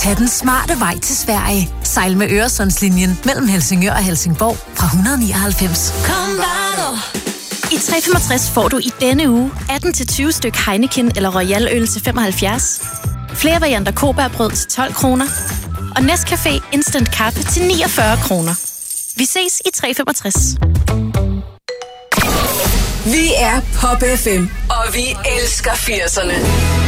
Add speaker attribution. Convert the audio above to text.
Speaker 1: Tag den smarte vej til Sverige. Sejl med Øresundslinjen mellem Helsingør og Helsingborg fra 199. Kom bare.
Speaker 2: I 365 får du i denne uge 18-20 styk Heineken eller Royal øl til 75. Flere varianter Kobærbrød til 12 kroner. Og Nescafé Instant Kaffe til 49 kroner. Vi ses i 365.
Speaker 3: Vi er Pop FM, og vi elsker 80'erne.